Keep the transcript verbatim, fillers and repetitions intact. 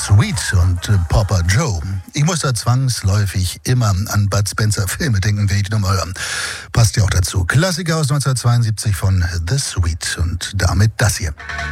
Sweet und äh, Papa Joe. Ich muss da zwangsläufig immer an Bud Spencer Filme denken, wenn ich die nochmal höre. Passt ja auch dazu. Klassiker aus neunzehnhundertzweiundsiebzig von The Sweet und damit das hier.